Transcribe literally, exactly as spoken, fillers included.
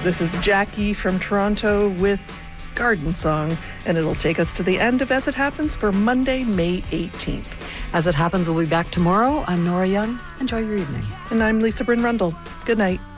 This is Jackie from Toronto with Garden Song, and it'll take us to the end of As It Happens for Monday, May eighteenth. As It Happens, we'll be back tomorrow. I'm Nora Young. Enjoy your evening. And I'm Lisa Bryn Rundle. Good night.